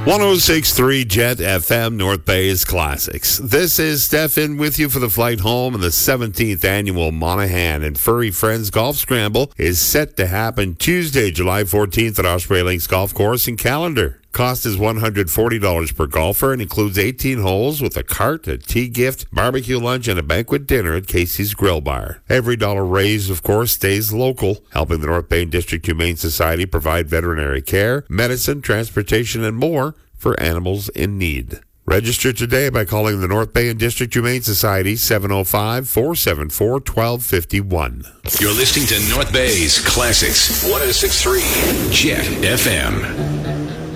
106.3 Jet FM, North Bay's Classics. This is Stefan with you for the flight home, and the 17th annual Monaghan and Furry Friends Golf Scramble is set to happen Tuesday, July 14th at Osprey Links Golf Course in Callander. Cost is $140 per golfer and includes 18 holes with a cart, a tea gift, barbecue lunch, and a banquet dinner at Casey's Grill Bar. Every dollar raised, of course, stays local, helping the North Bay District Humane Society provide veterinary care, medicine, transportation, and more for animals in need. Register today by calling the North Bay and District Humane Society, 705-474-1251. You're listening to North Bay's Classics, 106.3 Jet FM.